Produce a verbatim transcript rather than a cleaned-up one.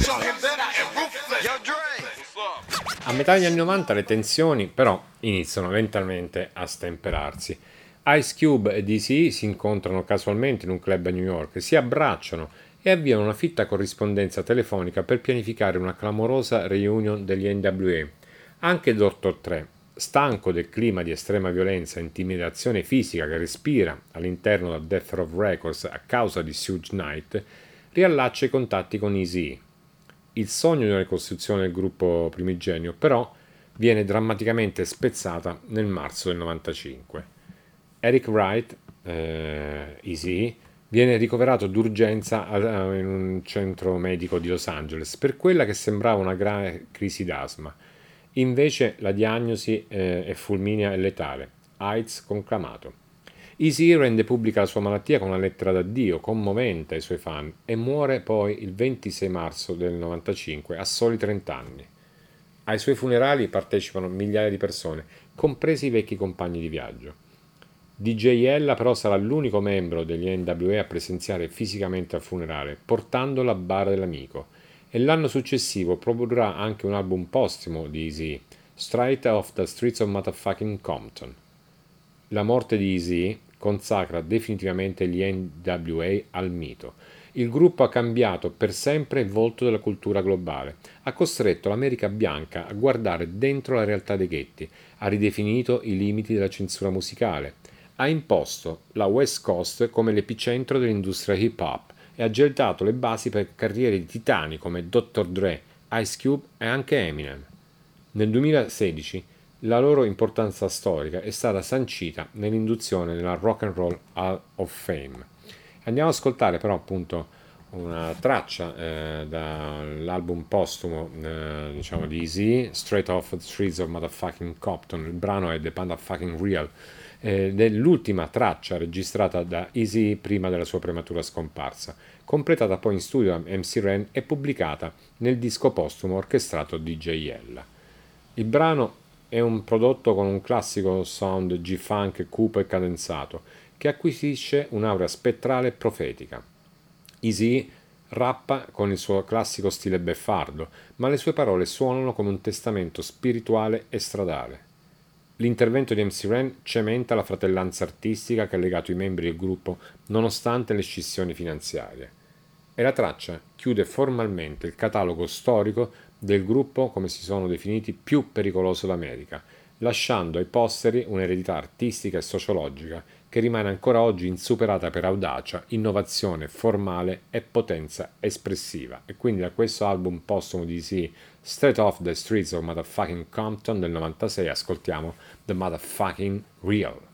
A metà degli anni novanta le tensioni però iniziano lentamente a stemperarsi. Ice Cube e D C si incontrano casualmente in un club a New York, si abbracciano e avviano una fitta corrispondenza telefonica per pianificare una clamorosa reunion degli N W A. Anche Doctor Dre, stanco del clima di estrema violenza e intimidazione fisica che respira all'interno del Death Row Records a causa di Suge Knight, riallaccia i contatti con Eazy-E. Il sogno di una ricostruzione del gruppo primigenio, però, viene drammaticamente spezzata nel marzo del novantacinque. Eric Wright, eh, Eazy-E, viene ricoverato d'urgenza in un centro medico di Los Angeles per quella che sembrava una grave crisi d'asma. Invece la diagnosi eh, è fulminea e letale, AIDS conclamato. Eazy rende pubblica la sua malattia con una lettera d'addio commovente ai suoi fan e muore poi il ventisei marzo del novantacinque a soli trenta anni. Ai suoi funerali partecipano migliaia di persone, compresi i vecchi compagni di viaggio. D J Ella però sarà l'unico membro degli N W A a presenziare fisicamente al funerale, portando la bara dell'amico, e l'anno successivo produrrà anche un album postumo di Eazy, Straight Off the Streets of Motherfucking Compton. La morte di Eazy consacra definitivamente gli N W A al mito. Il gruppo ha cambiato per sempre il volto della cultura globale, ha costretto l'America bianca a guardare dentro la realtà dei ghetti, ha ridefinito i limiti della censura musicale, ha imposto la West Coast come l'epicentro dell'industria hip hop e ha gettato le basi per carriere di titani come Doctor Dre, Ice Cube e anche Eminem. Nel duemilasedici la loro importanza storica è stata sancita nell'induzione nella Rock and Roll Hall of Fame. Andiamo ad ascoltare però appunto una traccia eh, dall'album postumo eh, diciamo di Eazy, Straight Off the Streets of Motherfucking Compton. Il brano è The Motherfucking Real, ed è l'ultima traccia registrata da Eazy prima della sua prematura scomparsa, completata poi in studio da M C Ren e pubblicata nel disco postumo orchestrato D J Ella. Il brano è un prodotto con un classico sound G-funk cupo e cadenzato che acquisisce un'aura spettrale e profetica. Eazy rappa con il suo classico stile beffardo, ma le sue parole suonano come un testamento spirituale e stradale. L'intervento di M C Ren cementa la fratellanza artistica che ha legato i membri del gruppo nonostante le scissioni finanziarie. E la traccia chiude formalmente il catalogo storico del gruppo, come si sono definiti, più pericoloso d'America, lasciando ai posteri un'eredità artistica e sociologica che rimane ancora oggi insuperata per audacia, innovazione formale e potenza espressiva. E quindi da questo album postumo di Eazy, Straight Off the Streets of Motherfucking Compton del novantasei, ascoltiamo The Motherfucking Real.